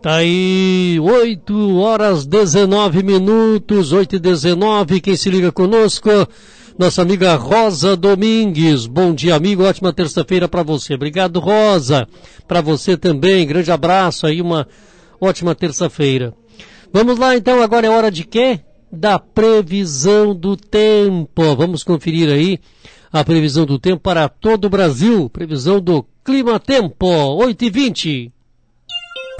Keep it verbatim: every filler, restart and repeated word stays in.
Tá aí, oito horas dezenove minutos, oito e dezenove, quem se liga conosco, nossa amiga Rosa Domingues. Bom dia, amigo, ótima terça-feira para você. Obrigado, Rosa. Para você também, grande abraço aí, uma ótima terça-feira. Vamos lá então, agora é hora de quê? Da previsão do tempo. Vamos conferir aí a previsão do tempo para todo o Brasil. Previsão do Clima Tempo, oito e vinte.